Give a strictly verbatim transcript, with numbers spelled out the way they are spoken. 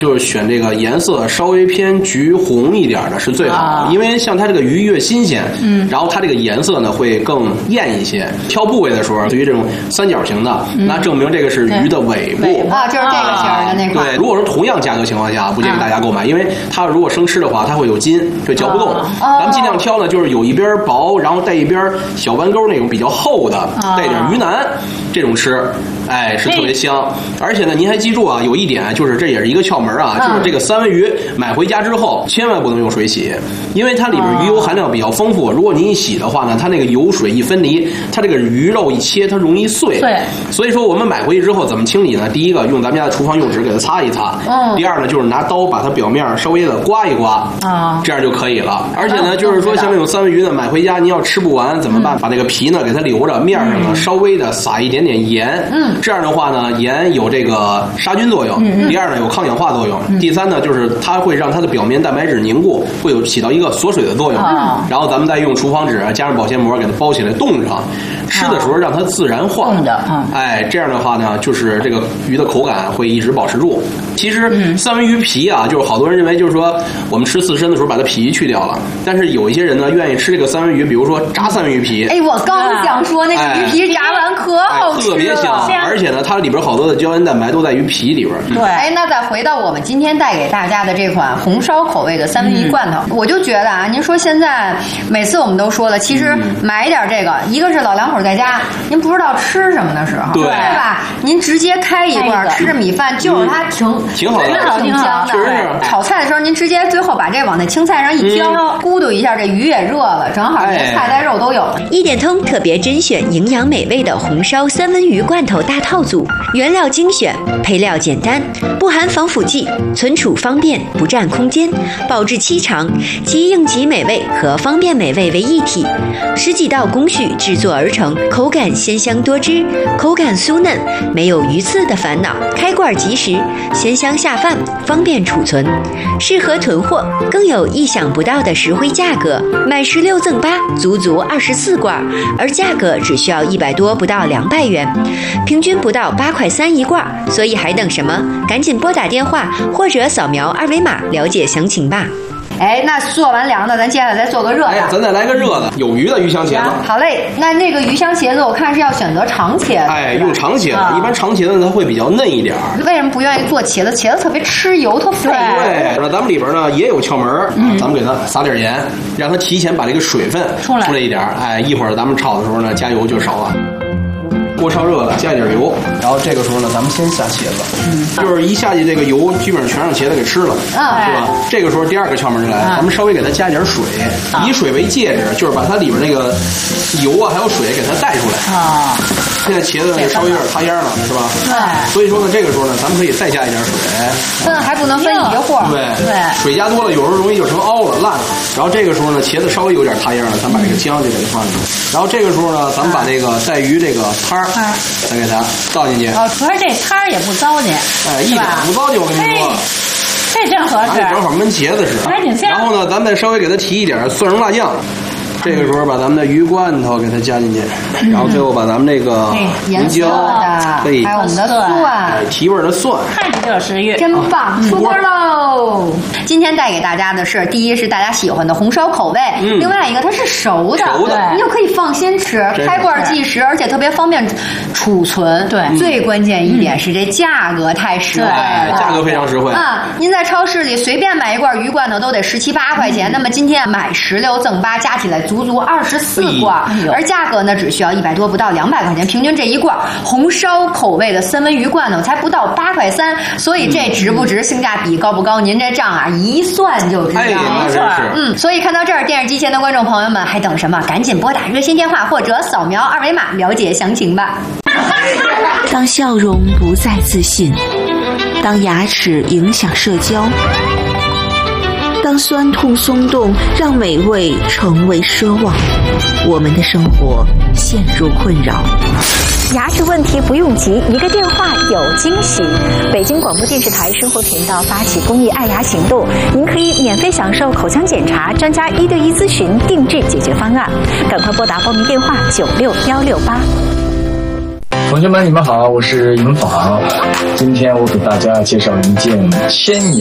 就是选这个颜色稍微偏橘红一点的是最好的，啊、因为像它这个鱼越新鲜，嗯，然后它这个颜色呢会更艳一些。挑部位的时候，对于这种三角形的，嗯、那证明这个是鱼的尾部啊，就是这个型的那块。 对，如果是同样价格情况下，不建议大家购买，因为它如果生吃的话，它会有筋，就嚼不动。啊、咱们尽量挑呢，就是有一边薄，然后带一边小弯钩那种比较厚的，啊、带点鱼腩，这种吃，哎，是特别香。而且呢，您还记住啊，有一点就是这也是一个窍门啊，就是这个三文鱼买回家之后，千万不能用水洗，因为它里边鱼油含量比较丰富。如果您一洗的话呢，它那个油水一分离，它这个鱼肉一切，它容易碎。 对， 所以说我们买回去之后怎么清理呢？第一个用咱们家的厨房用纸给它擦一擦，嗯。第二呢，就是拿刀把它表面稍微的刮一刮，啊，这样就可以了。而且呢，就是说像这种三文鱼呢，买回家您要吃不完怎么办？把那个皮呢给它留着，面上呢稍微的撒一点点盐，嗯，这样的话呢，盐有这个杀菌作用，嗯，第二呢有抗氧化作用，嗯、第三呢就是它会让它的表面蛋白质凝固，会有起到一个锁水的作用，嗯，然后咱们再用厨房纸加上保鲜膜给它包起来冻上，吃的时候让它自然化， 冻的，嗯， 哎，这样的话呢，就是这个鱼的口感会一直保持住。其实三文鱼皮啊，就是好多人认为就是说我们吃刺身的时候把它皮去掉了，但是有一些人呢愿意吃这个三文鱼，比如说炸三文鱼皮。 哎，我刚想说那个鱼皮炸完可好吃了， 哎、特别香，而且呢，它里边好多的胶原蛋白都在鱼皮里边。 对，哎，那再回到我们今天带给大家的这款红烧口味的三文鱼罐头，嗯、我就觉得啊，您说现在每次我们都说了，其实买点这个，一个是老两口在家，您不知道吃什么的时候， 对， 对吧？您直接开一罐吃着米饭，就是它挺、嗯、 挺好的， 挺香的。 确实是。 炒菜的时候，您直接最后把这往那青菜上一浇，嗯、咕嘟一下，这鱼也热了，正好这菜带肉都有了。 一点通特别甄选营养美味的红烧三文鱼罐头大套组，原料精选，配料简单，不含防腐剂，存储方便，不占空间，保质期长，集应急美味和方便美味为一体，十几道工序制作而成，口感鲜香多汁，口感酥嫩，没有鱼刺的烦恼，开罐即食，鲜香下饭，方便储存，适合囤货，更有意想不到的实惠价格，买十六赠八，足足二十四罐，而价格只需要一百多，不到两百元，平均不到八块三一罐，所以还等什么？赶紧拨打电话或者扫描二维码了解详情吧。 哎，那做完凉的，咱接下来再做个热的。 哎，咱再来个热的，有鱼的鱼香茄子。 好嘞，那那个鱼香茄子，我看是要选择长茄子。 哎，用长茄子，啊、一般长茄子它会比较嫩一点。 为什么不愿意做茄子？茄子特别吃油，特费。 对，那咱们里边呢也有窍门，嗯、咱们给它撒点盐，让它提前把这个水分出来出来一点。哎，一会儿咱们炒的时候呢，加油就少了。锅烧热了，加一点油，然后这个时候呢，咱们先下茄子，嗯，就是一下去这个油基本上全让茄子给吃了，啊，是吧？这个时候第二个窍门就来了，啊、咱们稍微给它加一点水，啊、以水为介质，就是把它里边那个油啊还有水给它带出来啊。现在茄子呢稍微有点塌烟了，是吧？对。所以说呢，这个时候呢，咱们可以再加一点水， 但还不能分一会儿。 对对，水加多了，有时候容易就成凹了、烂了。然后这个时候呢，茄子稍微有点塌烟了，咱们把这个姜就给它放进去。然后这个时候呢，咱们把这个带鱼这个汤儿。再给它倒进去。 哦，可是这汤儿也不糟践， 哎，一点不糟践，我跟你说。 这正合适， 正好焖茄子似的， 还挺香。 然后呢，咱们再稍微给它提一点蒜蓉辣酱。这个时候把咱们的鱼罐头给它加进去，嗯、然后最后把咱们这个胡椒， 对，还有我们的蒜， 提味的蒜， 看着就食欲， 真棒！出锅喽！今天带给大家的是，第一是大家喜欢的红烧口味，嗯、另外一个它是熟的， 熟的， 你就可以放心吃，开罐即食，而且特别方便储存。 对， 最关键一点是这价格太实惠了， 价格非常实惠啊！您在超市里随便买一罐鱼罐头都得十七八块钱，嗯、那么今天买十六赠八，加起来足足二十四罐，哎、而价格呢只需要一百多，不到两百块钱，平均这一罐红烧口味的三文鱼罐头才不到八块三，所以这值不值，性价比高不高？您这账啊一算就知道。 哎，没错， 嗯，所以看到这儿，电视机前的观众朋友们还等什么？赶紧拨打热线电话或者扫描二维码了解详情吧。 当笑容不再自信，当牙齿影响社交，当酸痛松动让美味成为奢望，我们的生活陷入困扰。 牙齿问题不用急，一个电话有惊喜。北京广播电视台生活频道发起公益爱牙行动，您可以免费享受口腔检查、专家一对一咨询、定制解决方案。赶快拨打报名电话九六幺六八。 同学们，你们好，我是尹昉。今天我给大家介绍一件千年